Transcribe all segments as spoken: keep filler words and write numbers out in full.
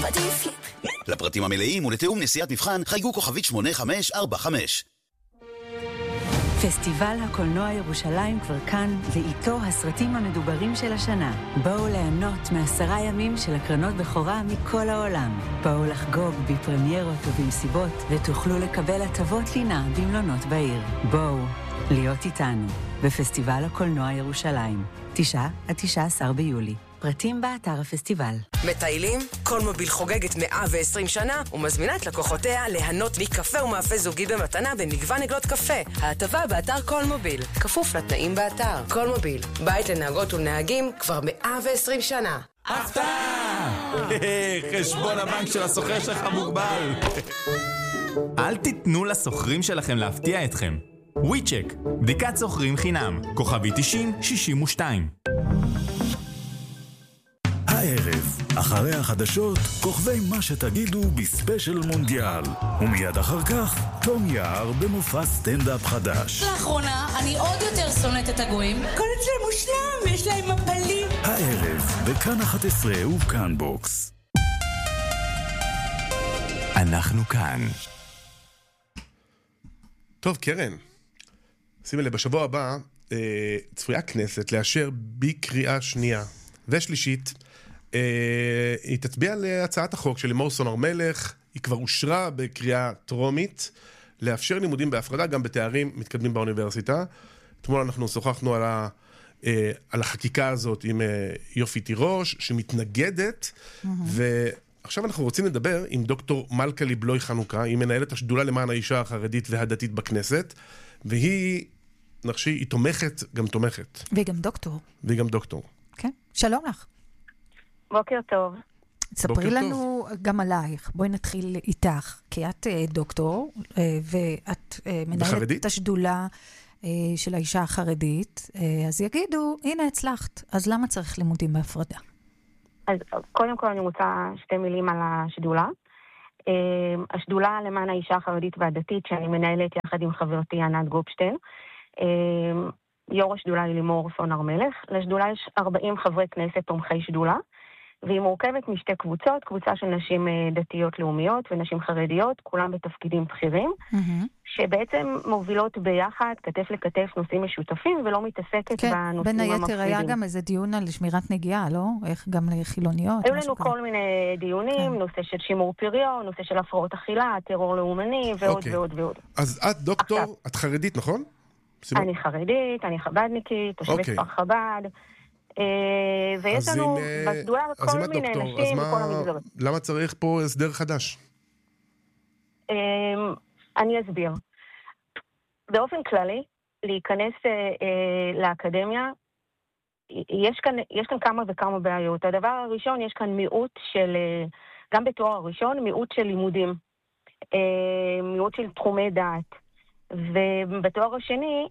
עדיף לי. לפרטים המלאים ולתיאום נסיעת מבחן חייגו כוכבית שמונה חמש ארבע חמש. פסטיבל הקולנוע ירושלים כבר כאן, ואיתו הסרטים המדוברים של השנה. בואו ליהנות מעשרה ימים של הקרנות בכורה מכל העולם. בואו לחגוג בפרמיירות ובמסיבות, ותוכלו לקבל הטבות לינה במלונות בעיר. בואו להיות איתנו בפסטיבל הקולנוע ירושלים, תשעה עד תשעה עשר ביולי. פרטים באתר הפסטיבל. מטיילים? קולמוביל חוגגת מאה ועשרים שנה ומזמינה את לקוחותיה ליהנות מקפה ומאפה זוגי במתנה במגוון עגלות קפה. ההטבה באתר קולמוביל, כפוף לתנאים באתר. קולמוביל, בית לנהגות ולנהגים כבר מאה ועשרים שנה. הפתעה! חשבון הבנק של הסוחר שלך מוגבל. אל תיתנו לסוחרים שלכם להפתיע אתכם. וויצ'ק, בדיקת סוחרים חינם, כוכבי תשעים שישים ושתיים. הערב, אחרי החדשות, כוכבי מה שתגידו בספיישל מונדיאל. ומיד אחר כך, תום יער במופע סטנדאפ חדש. לאחרונה, אני עוד יותר שונאת את הגויים. כל אצלם מושלם, יש להם מפלים. הערב, בכאן אחת עשרה ובכאן בוקס. אנחנו כאן. טוב, קרן. שימי לב, בשבוע הבא, אה, צפויה הכנסת לאשר בקריאה שנייה ושלישית, אה, היא תצביע להצעת החוק של לימור סון הר מלך, היא כבר אושרה בקריאה טרומית, לאפשר לימודים בהפרדה גם בתארים מתקדמים באוניברסיטה. אתמול אנחנו שוחחנו על, ה, אה, על החקיקה הזאת עם אה, יופי תירוש, שמתנגדת, mm-hmm. ועכשיו אנחנו רוצים לדבר עם דוקטור מלכה ליבלוי חנוכה, היא מנהלת השדולה למען האישה החרדית והדתית בכנסת, והיא, נחשי, היא תומכת, גם תומכת. והיא גם דוקטור. והיא גם דוקטור. כן, שלום לך. בוקר טוב. ספרי לנו גם עלייך, בואי נתחיל איתך, כי את דוקטור, ואת מנהלת את השדולה של האישה החרדית, אז יגידו, הנה הצלחת, אז למה צריך לימודים בהפרדה? אז קודם כל אני רוצה שתי מילים על השדולה. השדולה למען האישה החרדית והדתית, שאני מנהלת יחד עם חברתי ענת גופשטיין, יו"ר השדולה היא לימור סון הר מלך. לשדולה יש ארבעים חברי כנסת תומכי שדולה, והיא מורכבת משתי קבוצות, קבוצה של נשים דתיות לאומיות ונשים חרדיות, כולם בתפקידים בכירים, mm-hmm. שבעצם מובילות ביחד, כתף לכתף, נושאים משותפים, ולא מתעסקת כן, בנושאים המפרידים. בין היתר היה גם איזה דיון על שמירת נגיעה, לא? איך גם לחילוניות? היו לנו כל מיני דיונים, כן. נושא של שימור פריון, נושא של הפרעות אכילה, טרור לאומני, ועוד okay. ועוד ועוד. אז את דוקטור, עכשיו, את חרדית, נכון? אני חרדית, אני חבדניקית, תושבת כפר חב"ד, ויש לנו בשדולה כל מיני נשים בכל המגזרים. למה צריך פה הסדר חדש? אני אסביר. באופן כללי, להיכנס לאקדמיה, יש כאן, יש כאן כמה וכמה בעיות. הדבר הראשון, יש כאן מיעוט של, גם בתואר הראשון, מיעוט של לימודים, מיעוט של תחומי דעת. ובתואר השני,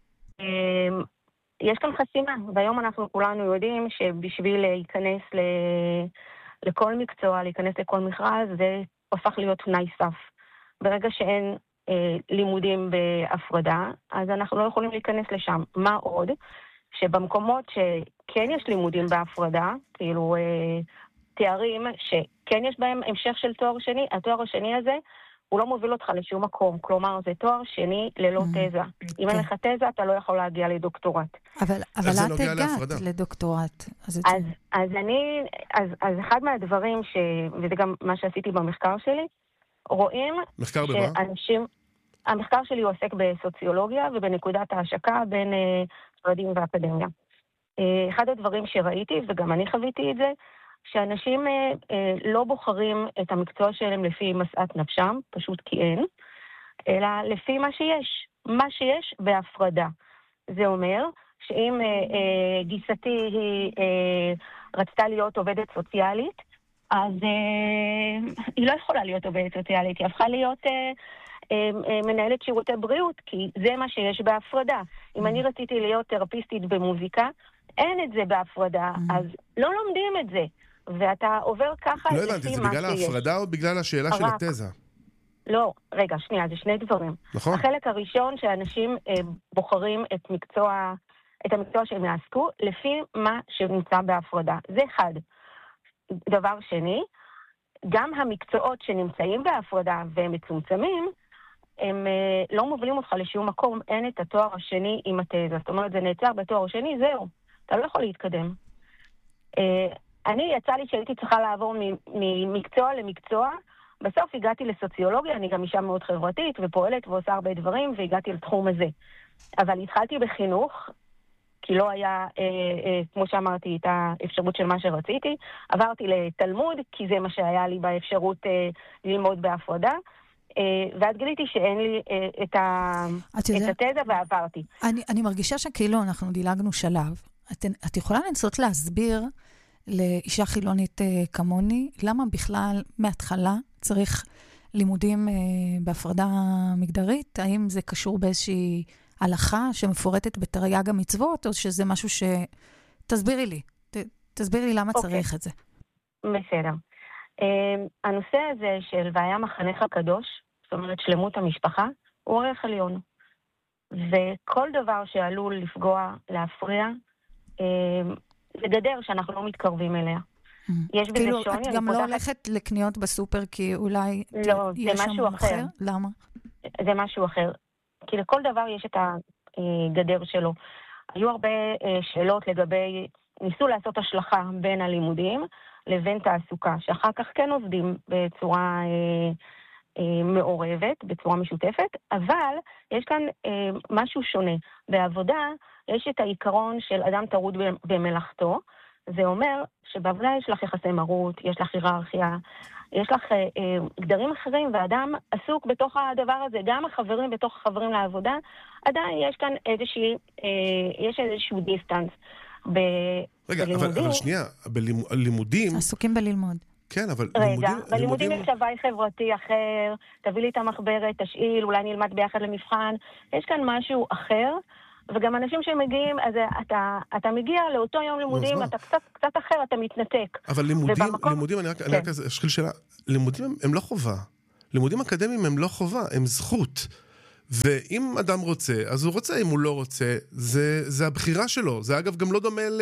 יש כאן חסימה, והיום אנחנו כולנו יודעים שבשביל להיכנס ל... לכל מקצוע, להיכנס לכל מכרז, זה הופך להיות תנאי סף. ברגע שאין אה, לימודים בהפרדה, אז אנחנו לא יכולים להיכנס לשם. מה עוד? שבמקומות שכן יש לימודים בהפרדה, כאילו אה, תארים שכן יש בהם המשך של תואר שני, התואר השני הזה, הוא לא מוביל אותך לשום מקום. כלומר, זה תואר שני ללא תזה. אם אין לך תזה, אתה לא יכול להגיע לדוקטורט. אבל את הגעת לדוקטורט. אז אני, אז אחד מהדברים, וזה גם מה שעשיתי במחקר שלי, רואים שאנשים, המחקר שלי הוא עוסק בסוציולוגיה ובנקודת ההשקה בין חרדים ואקדמיה. אחד הדברים שראיתי, וגם אני חוויתי את זה, שאנשים אה, אה, לא בוחרים את המקצוע שלהם לפי משאת נפשם, פשוט כי אין, אלא לפי מה שיש. מה שיש בהפרדה. זה אומר שאם אה, אה, גיסתי היא אה, רצתה להיות עובדת סוציאלית, אז אה, היא לא יכולה להיות עובדת סוציאלית, היא הפכה להיות אה, אה, אה, מנהלת שירותי בריאות, כי זה מה שיש בהפרדה. אם אני רציתי להיות תרפיסטית במוזיקה, אין את זה בהפרדה, אז לא לומדים את זה. ואתה עובר ככה לא הבנתי, זה בגלל ההפרדה או בגלל השאלה של התזה? לא, רגע, שנייה, זה שני דברים. נכון. החלק הראשון שאנשים אה, בוחרים את מקצוע, את המקצוע שהם יעסקו, לפי מה שנמצא בהפרדה. זה אחד. דבר שני, גם המקצועות שנמצאים בהפרדה והם מצומצמים, הם לא מובילים אותך לשום מקום, אין את התואר השני עם התזה. זאת אומרת, זה נעצר בתואר השני, זהו. אתה לא יכול להתקדם. אני יצא לי שהייתי צריכה לעבור ממקצוע למקצוע, בסוף הגעתי לסוציולוגיה, אני גם אישה מאוד חברתית ופועלת ועושה הרבה דברים, והגעתי לתחום הזה. אבל התחלתי בחינוך, כי לא היה, אה, אה, כמו שאמרתי, את האפשרות של מה שרציתי. עברתי לתלמוד, כי זה מה שהיה לי באפשרות אה, ללמוד בהפרדה. אה, ואז גיליתי שאין לי אה, את, ה, את, את התזה ועברתי. אני, אני מרגישה שכאילו אנחנו דילגנו שלב. את, את יכולה לנסות להסביר לאישה חילונית אה, כמוני, למה בכלל מההתחלה צריך לימודים אה, בהפרדה מגדרית? האם זה קשור באיזושהי הלכה שמפורטת בתרי"ג המצוות, או שזה משהו ש... תסבירי לי, ת, תסבירי לי למה okay. צריך את זה. בסדר. Um, הנושא הזה של והיה מחנך הקדוש, זאת אומרת שלמות המשפחה, הוא ערך עליון. וכל דבר שעלול לפגוע, להפריע, um, זה גדר שאנחנו לא מתקרבים אליה. Mm. יש בזה כאילו, שוני. את גם לא הולכת לקניות בסופר, כי אולי לא, יש שם אחר. אחר? למה? זה משהו אחר. כי לכל דבר יש את הגדר שלו. היו הרבה שאלות לגבי, ניסו לעשות השלכה בין הלימודים לבין תעסוקה, שאחר כך כן עובדים בצורה אה, אה, מעורבת, בצורה משותפת, אבל יש כאן אה, משהו שונה. בעבודה יש את העיקרון של אדם טרוד במלאכתו, זה אומר שבעבודה יש לך יחסי מרות, יש לך היררכיה, יש לך אה, אה, גדרים אחרים, ואדם עסוק בתוך הדבר הזה, גם החברים בתוך החברים לעבודה, עדיין יש כאן איזושהי, אה, יש איזשהו דיסטנס ב, רגע, בלימודים. אבל, אבל שנייה, בלימודים... עסוקים בללמוד. כן, אבל רגע, לימודים... בלימודים יש הוואי חברתי אחר, תביא לי את המחברת, תשאיל, אולי נלמד ביחד למבחן, יש כאן משהו אחר, וגם אנשים שמגיעים, אז אתה, אתה מגיע לאותו יום לימודים, אתה קצת, קצת אחר, אתה מתנתק. אבל לימודים, ובמקום... לימודים, אני רק, כן. אני רק אשחיל שאלה, לימודים הם, הם לא חובה. לימודים אקדמיים הם לא חובה, הם זכות. ואם אדם רוצה, אז הוא רוצה, אם הוא לא רוצה, זה, זה הבחירה שלו. זה אגב גם לא דומה ל...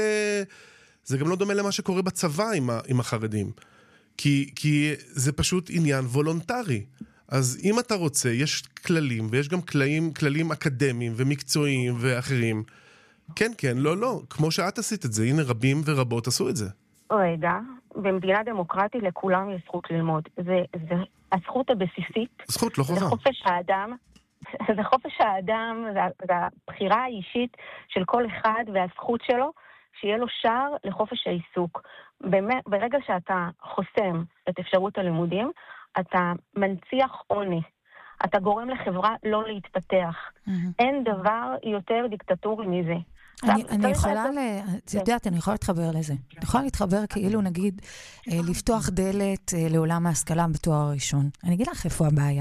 זה גם לא דומה למה שקורה בצבא עם, ה, עם החרדים. כי, כי זה פשוט עניין וולונטרי. אז אם אתה רוצה, יש כללים, ויש גם כללים, כללים אקדמיים ומקצועיים ואחרים. כן, כן, לא, לא. כמו שאת עשית את זה, הנה רבים ורבות עשו את זה. רגע, במדינה דמוקרטית לכולם יש זכות ללמוד. זה, זה הזכות הבסיסית. זכות, לא חובה. זה חופש האדם. זה חופש האדם, זה, זה הבחירה האישית של כל אחד והזכות שלו, שיהיה לו שער לחופש העיסוק. באמת, ברגע שאתה חוסם את אפשרות הלימודים, אתה מנציח עוני. אתה גורם לחברה לא להתפתח. Mm-hmm. אין דבר יותר דיקטטורי מזה. אני, אני יכולה, ל... את יודעת, אני יכולה להתחבר לזה. אני יכולה להתחבר כאילו, נגיד, לפתוח דלת לעולם ההשכלה בתואר הראשון. אני אגיד לך איפה הבעיה.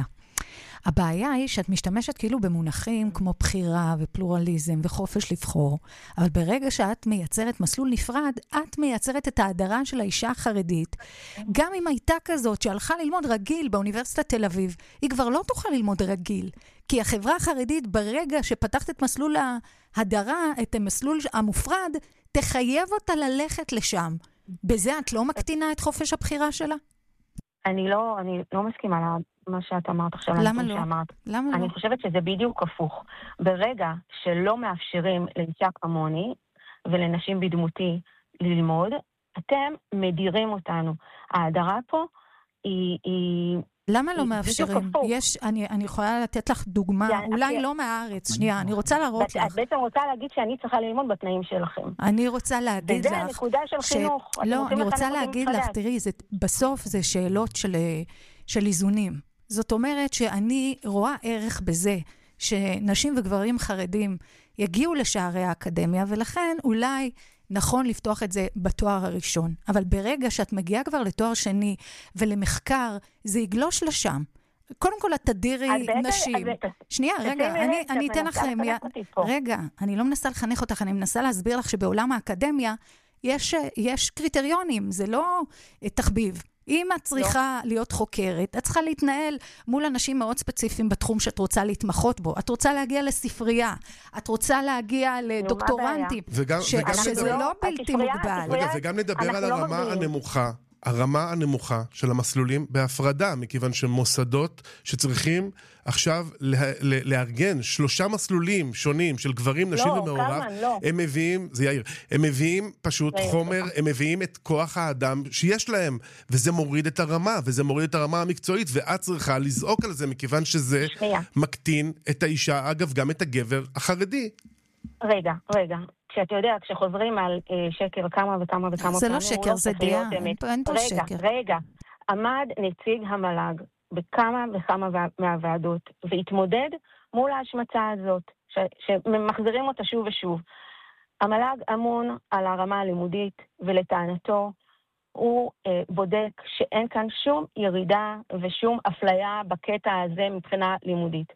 הבעיה היא שאת משתמשת כאילו במונחים כמו בחירה ופלורליזם וחופש לבחור, אבל ברגע שאת מייצרת מסלול נפרד, את מייצרת את ההדרה של האישה החרדית. גם אם הייתה כזאת שהלכה ללמוד רגיל באוניברסיטת תל אביב, היא כבר לא תוכל ללמוד רגיל, כי החברה החרדית ברגע שפתחת את מסלול ההדרה, את המסלול המופרד, תחייב אותה ללכת לשם. בזה את לא מקטינה את חופש הבחירה שלה? אני לא, אני לא מסכימה לה. מה שאת אמרת עכשיו. למה לא? שאמרת. למה לא? אני חושבת שזה בדיוק הפוך. ברגע שלא מאפשרים לאישה כמוני ולנשים בדמותי ללמוד, אתם מדירים אותנו. ההדרה פה היא... היא למה לא מאפשרים? יש, אני, אני יכולה לתת לך דוגמה, אולי לא מהארץ, שנייה, אני רוצה להראות לך. את בעצם רוצה להגיד שאני צריכה ללמוד בתנאים שלכם. אני רוצה להגיד לך... וזה הנקודה של חינוך. לא, אני רוצה להגיד לך, תראי, בסוף זה שאלות של איזונים. זאת אומרת שאני רואה ערך בזה שנשים וגברים חרדים יגיעו לשערי האקדמיה, ולכן אולי נכון לפתוח את זה בתואר הראשון. אבל ברגע שאת מגיעה כבר לתואר שני ולמחקר, זה יגלוש לשם. קודם כל, את תדירי נשים. שנייה, רגע, אני אתן לך... רגע, אני לא מנסה לחנך אותך, אני מנסה להסביר לך שבעולם האקדמיה יש קריטריונים, זה לא תחביב. אם את צריכה לא. להיות חוקרת, את צריכה להתנהל מול אנשים מאוד ספציפיים בתחום שאת רוצה להתמחות בו. את רוצה להגיע לספרייה, את רוצה להגיע לדוקטורנטים, וגם, ש- וגם שזה נדבר, לא בלתי מוגבל. רגע, וגם נדבר על הרמה לא הנמוכה. הרמה הנמוכה של המסלולים בהפרדה, מכיוון שמוסדות שצריכים עכשיו לארגן שלושה מסלולים שונים של גברים, נשים ומעורב, הם מביאים, זה יאיר, הם מביאים פשוט חומר, הם מביאים את כוח האדם שיש להם, וזה מוריד את הרמה, וזה מוריד את הרמה המקצועית, ואת צריכה לזעוק על זה, מכיוון שזה מקטין את האישה, אגב, גם את הגבר החרדי. רגע, רגע. כשאתה יודע, כשחוזרים על אה, שקר כמה וכמה וכמה זה לא שקר, זה דעה, אין פה שקר. רגע, רגע. עמד נציג המל"ג בכמה וכמה מהוועדות, והתמודד מול ההשמצה הזאת, ש, שמחזירים אותה שוב ושוב. המל"ג אמון על הרמה הלימודית, ולטענתו הוא אה, בודק שאין כאן שום ירידה ושום אפליה בקטע הזה מבחינה לימודית.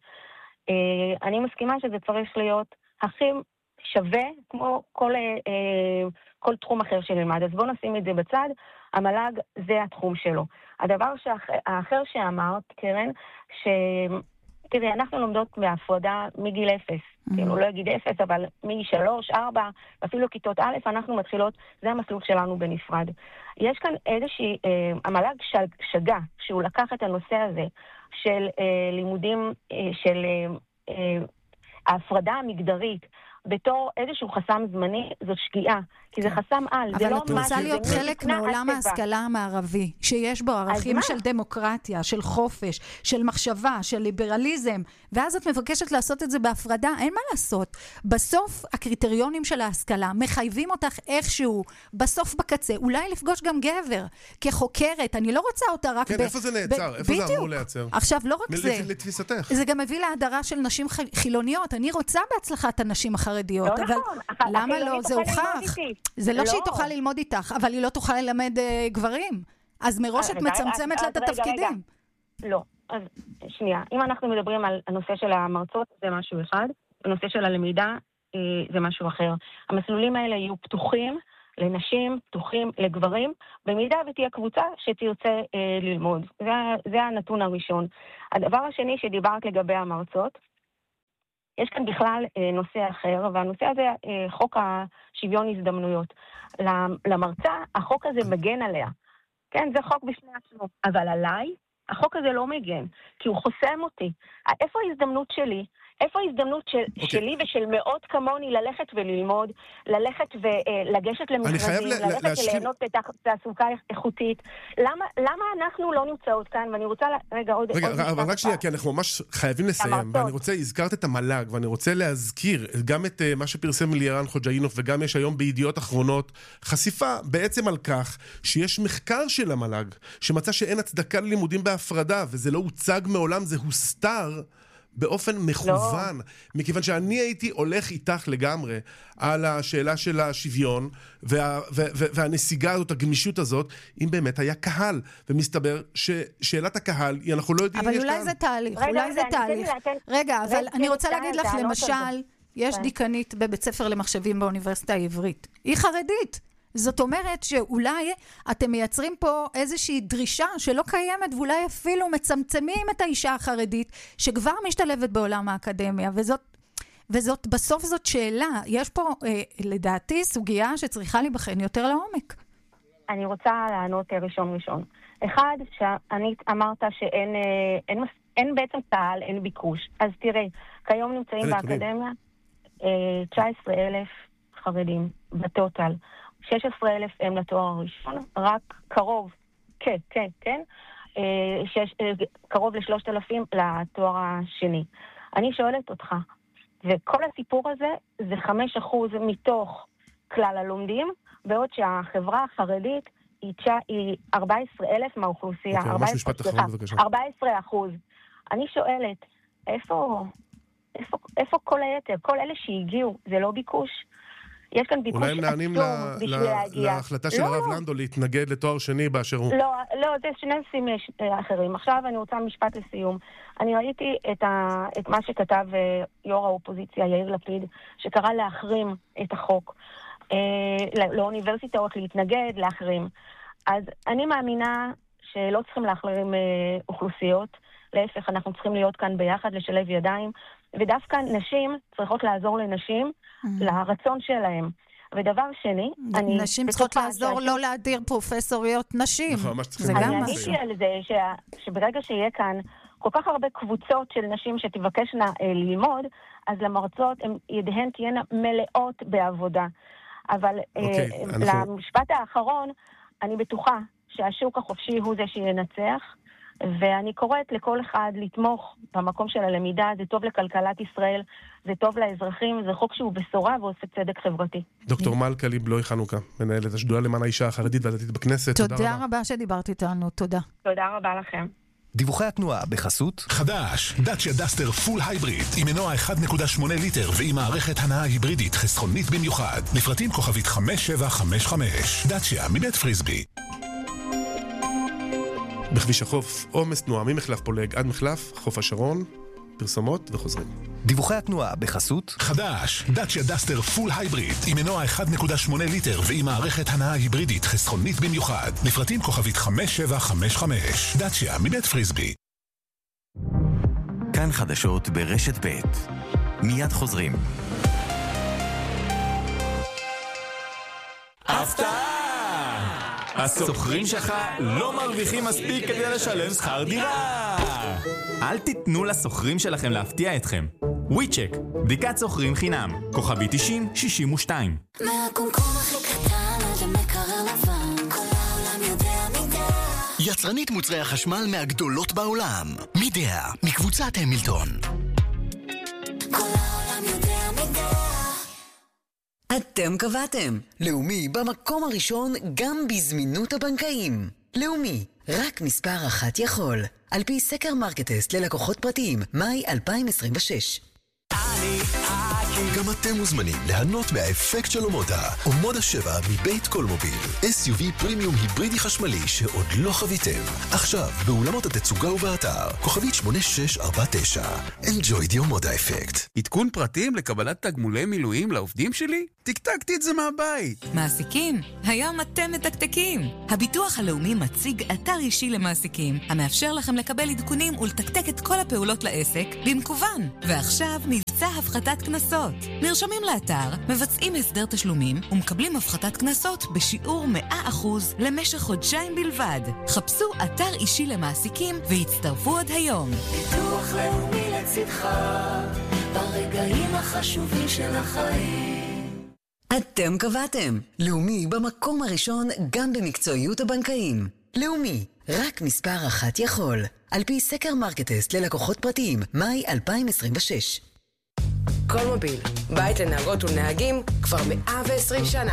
אה, אני מסכימה שזה צריך להיות הכי שווה כמו כל, אה, כל תחום אחר שנלמד. אז בואו נשים את זה בצד, המל"ג זה התחום שלו. הדבר האחר שאמרת, קרן, ש... תראי, אנחנו לומדות בהפרדה מגיל אפס. Mm-hmm. כאילו, לא אגיד אפס, אבל משלוש, ארבע, אפילו כיתות א', אנחנו מתחילות, זה המסלול שלנו בנפרד. יש כאן איזושהי, אה, המל"ג שגה, שהוא לקח את הנושא הזה של אה, לימודים, אה, של אה, אה, ההפרדה המגדרית, בתור איזשהו חסם זמני, זאת שגיאה, כי זה חסם על. אבל את רוצה להיות חלק מעולם ההשכלה המערבי, שיש בו ערכים של דמוקרטיה, של חופש, של מחשבה, של ליברליזם, ואז את מבקשת לעשות את זה בהפרדה, אין מה לעשות. בסוף הקריטריונים של ההשכלה מחייבים אותך איכשהו, בסוף בקצה, אולי לפגוש גם גבר, כחוקרת, אני לא רוצה אותה רק... כן, איפה זה נעצר? איפה זה אמור להיעצר? עכשיו, לא רק זה. לתפיסתך. זה גם מביא להדרה של נשים חילוניות. אני רוצה בהצלחת הנשים החרדיות, אבל למה לא? זה הוכח. זה לא שהיא תוכל ללמוד איתך, אבל היא לא תוכל ללמד גברים. אז מראש את מצמצמת לה את התפקידים. לא, אז שנייה. אם אנחנו מדברים על הנושא של המרצות, זה משהו אחד. הנושא של הלמידה, זה משהו אחר. המסלולים האלה יהיו פתוחים לנשים, פתוחים לגברים, במידה ותהיה קבוצה שתרצה ללמוד. זה הנתון הראשון. הדבר השני שדיברת לגבי המרצות, יש כאן בכלל אה, נושא אחר, והנושא הזה, אה, חוק השוויון הזדמנויות. למרצה, החוק הזה מגן עליה. כן, זה חוק בפני עצמו. אבל עליי, החוק הזה לא מגן, כי הוא חוסם אותי. איפה ההזדמנות שלי? איפה ההזדמנות של, okay. שלי ושל מאות כמוני ללכת וללמוד, ללכת ולגשת למכרזים, ללכת להשכים... וליהנות בתעסוקה איכותית? למה, למה אנחנו לא נמצאות כאן? ואני רוצה, רגע, עוד... רגע, עוד אבל רק שנייה, כי אנחנו ממש חייבים לסיים, המרצות. ואני רוצה, הזכרת את המל"ג, ואני רוצה להזכיר גם את uh, מה שפרסם לירן חוג'אינוף, וגם יש היום בידיעות אחרונות, חשיפה בעצם על כך שיש מחקר של המל"ג, שמצא שאין הצדקה ללימודים בהפרדה, וזה לא הוצג מעולם, זה הוסתר, באופן מכוון, לא. מכיוון שאני הייתי הולך איתך לגמרי על השאלה של השוויון וה, וה, וה, והנסיגה הזאת, הגמישות הזאת, אם באמת היה קהל, ומסתבר ששאלת הקהל, אנחנו לא יודעים... אבל אולי קהל. זה תהליך, רגע, אולי זה תהליך. רגע, אבל רגע, אני רוצה להגיד לך, למשל, יש דיקנית בבית ספר למחשבים באוניברסיטה העברית. היא חרדית. זאת אומרת שאולי אתם מייצרים פה איזושהי דרישה שלא קיימת, ואולי אפילו מצמצמים את האישה החרדית שכבר משתלבת בעולם האקדמיה, וזאת, וזאת בסוף זאת שאלה. יש פה אה, לדעתי סוגיה שצריכה להיבחן יותר לעומק. אני רוצה לענות ראשון ראשון. אחד, שאני אמרת שאין אין, אין בעצם קהל, אין ביקוש. אז תראה, כיום נמצאים באקדמיה אה, תשע עשרה אלף חרדים בטוטל. שש עשרה אלף הם לתואר הראשון, רק קרוב, כן, כן, כן, שש, קרוב לשלושת אלפים לתואר השני. אני שואלת אותך, וכל הסיפור הזה זה חמש אחוז מתוך כלל הלומדים, בעוד שהחברה החרדית היא ארבע עשרה אלף מהאוכלוסייה. אוקיי, ממש משפט אחרון, בבקשה. ארבע עשרה אחוז. אני שואלת, איפה, איפה, איפה כל היתר? כל אלה שהגיעו, זה לא ביקוש? יש כאן ביקוש אולי הם נענים להחלטה של הרב לנדו להתנגד לתואר שני באשר הוא. לא, לא, זה שני נושאים אחרים. עכשיו אני רוצה משפט לסיום. אני ראיתי את מה שכתב יו"ר האופוזיציה יאיר לפיד, שקרא להחרים את החוק, לאוניברסיטאות להתנגד, להחרים. אז אני מאמינה שלא צריכים להחרים אוכלוסיות, להפך, אנחנו צריכים להיות כאן ביחד, לשלב ידיים, ודווקא נשים צריכות לעזור לנשים, mm-hmm. לרצון שלהם. ודבר שני, אני... נשים צריכות לעזור לא להדיר פרופסוריות נשים. זה גם משהו. אני עניתי על זה שברגע שיהיה כאן כל כך הרבה קבוצות של נשים שתבקשנה ללמוד, אז למרצות ידיהן תהיינה מלאות בעבודה. אבל למשפט האחרון, אני בטוחה שהשוק החופשי הוא זה שינצח, ואני קוראת לכל אחד לתמוך במקום של הלמידה, זה טוב לכלכלת ישראל, זה טוב לאזרחים, זה חוק שהוא בשורה ועושה צדק חברתי. דוקטור מלכה ליבלוי חנוכה, מנהלת השדולה למען האישה החרדית והדתית בכנסת, תודה רבה. תודה רבה שדיברת איתנו, תודה. תודה רבה לכם. דיווחי התנועה בחסות חדש, דאצ'יה דסטר פול הייבריד עם מנוע אחד נקודה שמונה ליטר ועם מערכת הנעה היברידית חסכונית במיוחד, לפרטים כוכבית חמש שבע חמש חמש. דאצ'יה מבית פריסבי. בכביש החוף, עומס תנועה ממחלף פולג עד מחלף חוף השרון, פרסומות וחוזרים. דיווחי התנועה בחסות חדש, דאצ'יה דסטר פול הייבריד עם מנוע אחד נקודה שמונה ליטר ועם מערכת הנעה היברידית חסכונית במיוחד, לפרטים כוכבית חמש שבע חמש חמש. דאצ'יה מבית פריסבי. כאן חדשות ברשת ב' מיד חוזרים. הפתעה! הסוחרים שלך לא מרוויחים מספיק כדי לשלם שכר דירה. אל תיתנו לסוחרים שלכם להפתיע אתכם. וויצ'ק, בדיקת סוחרים חינם, כוכבי תשעים שישים ושתיים. מהקומקום הכי קטן עד המקרר לבן, כל העולם יודע מידה. יצרנית מוצרי החשמל מהגדולות בעולם, מידה, מקבוצת המילטון. כל העולם יודע מידה. אתם קבעתם. לאומי במקום הראשון גם בזמינות הבנקאים. לאומי, רק מספר אחת יכול. על פי סקר מרקטסט ללקוחות פרטיים, מאי אלפיים עשרים ושש. גם אתם מוזמנים ליהנות מהאפקט של אומודה. אומודה שבע מבית קולמוביל. אס יו וי פרימיום היברידי חשמלי שעוד לא חוויתם. עכשיו, באולמות התצוגה ובאתר. כוכבית שמונה שש ארבע תשע. Enjoy the אומודה אפקט. עדכון פרטים לקבלת תגמולי מילואים לעובדים שלי? תקתקתי את זה מהבית. מעסיקים, היום אתם מתקתקים. הביטוח הלאומי מציג אתר אישי למעסיקים, המאפשר לכם לקבל עדכונים ולתקתק את כל הפעולות לעסק במקוון. ועכשיו מבצע הפחתת כנסות. נרשמים לאתר, מבצעים הסדר תשלומים ומקבלים הפחתת כנסות בשיעור מאה אחוז למשך חודשיים בלבד. חפשו אתר אישי למעסיקים והצטרפו עוד היום. ביטוח לאומי לצדך ברגעים החשובים של החיים. אתם קבעתם. לאומי במקום הראשון גם במקצועיות הבנקאים. לאומי, רק מספר אחת יכול. על פי סקר מרקטסט ללקוחות פרטיים, מאי אלפיים עשרים ושש. קולמוביל, בית לנהגות ולנהגים כבר מאה ועשרים שנה.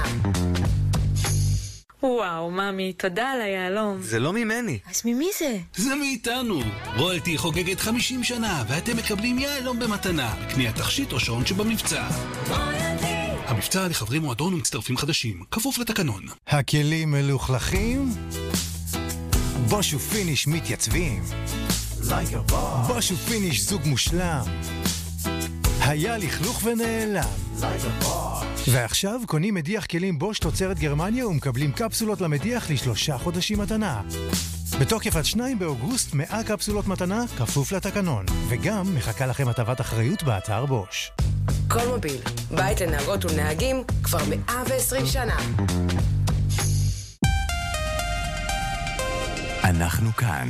וואו, ממי, תודה על היעלום. זה לא ממני. אז ממי זה? זה מאיתנו. רויאלטי חוגגת חמישים שנה, ואתם מקבלים יעלום במתנה. קניית תכשיט או שעון שבמבצע. רויאלטי. המבצע לחברי מועדון ומצטרפים חדשים, כפוף לתקנון. הכלים מלוכלכים? בוש ופיניש מתייצבים. בוש ופיניש זוג מושלם. היה לכלוך ונעלם. ועכשיו קונים מדיח כלים בוש תוצרת גרמניה ומקבלים קפסולות למדיח לשלושה חודשים מתנה. בתוקף עד שניים באוגוסט מאה קפסולות מתנה כפוף לתקנון. וגם מחכה לכם הטבת אחריות באתר בוש. קולמוביל, בית לנהגות ולנהגים כבר מאה ועשרים שנה. אנחנו כאן.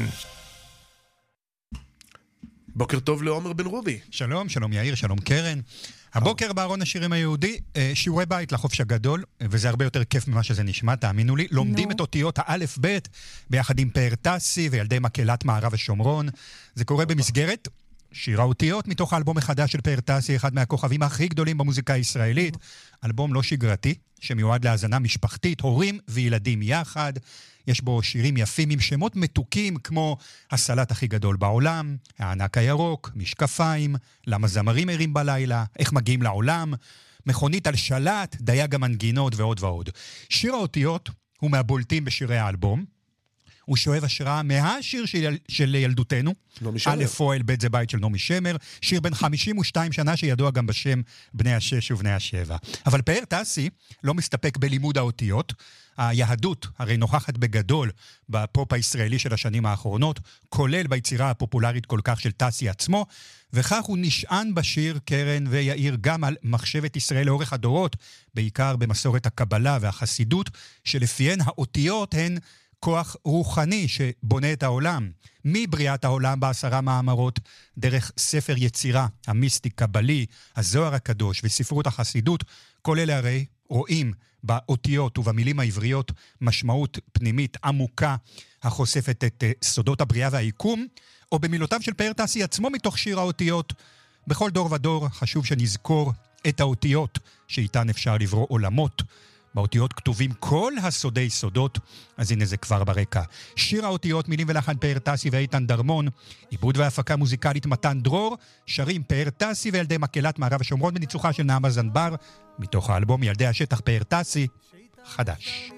בוקר טוב לעומר בן רובי. שלום, שלום יאיר, שלום קרן. הבוקר בארון השירים היהודי, שיעורי בית לחופש הגדול, וזה הרבה יותר כיף ממה שזה נשמע, תאמינו לי. לומדים את אותיות האלף בית, ביחד עם פאר טסי וילדי מקהלת מערב השומרון. זה קורה במסגרת שיר האותיות מתוך האלבום החדש של פאר טסי, אחד מהכוכבים הכי גדולים במוזיקה הישראלית. אלבום לא שגרתי, שמיועד להזנה משפחתית, הורים וילדים יחד. יש בו שירים יפים עם שמות מתוקים כמו הסלט הכי גדול בעולם, הענק הירוק, משקפיים, למה זמרים ערים בלילה, איך מגיעים לעולם, מכונית על שלט, דייג המנגינות ועוד ועוד. שיר האותיות הוא מהבולטים בשירי האלבום. הוא שואב השראה מהשיר של, של ילדותנו. נעמי שמר. א' פועל, ב' זה בית של נעמי שמר, שיר בן חמישים ושתיים שנה שידוע גם בשם בני השש ובני השבע. אבל פאר טסי לא מסתפק בלימוד האותיות. היהדות הרי נוכחת בגדול בפופ הישראלי של השנים האחרונות, כולל ביצירה הפופולרית כל כך של טסי עצמו, וכך הוא נשען בשיר קרן ויעיר גם על מחשבת ישראל לאורך הדורות, בעיקר במסורת הקבלה והחסידות, שלפיהן האותיות הן כוח רוחני שבונה את העולם. מבריאת העולם בעשרה מאמרות, דרך ספר יצירה, המיסטי, קבלי, הזוהר הקדוש וספרות החסידות, כל אלה הרי רואים באותיות ובמילים העבריות משמעות פנימית עמוקה החושפת את סודות הבריאה והיקום, או במילותיו של פאר טסי עצמו מתוך שיר האותיות. בכל דור ודור חשוב שנזכור את האותיות שאיתן אפשר לברוא עולמות. באותיות כתובים כל הסודי סודות, אז הנה זה כבר ברקע. שיר האותיות, מילים ולחן פאר טסי ואיתן דרמון, עיבוד והפקה מוזיקלית מתן דרור, שרים פאר טסי וילדי מקהלת מערב השומרון בניצוחה של נעמה זנבר, מתוך האלבום ילדי השטח פאר טסי, חדש.